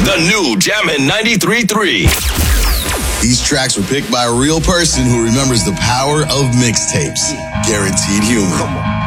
The new Jammin' 93.3. These tracks were picked by a real person who remembers the power of mixtapes. Guaranteed Humor.